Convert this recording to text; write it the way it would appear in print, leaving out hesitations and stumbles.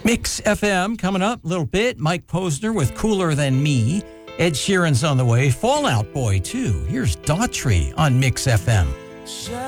Mix FM coming up a little bit. Mike Posner with Cooler Than Me. Ed Sheeran's on the way. Fall Out Boy, too. Here's Daughtry on Mix FM.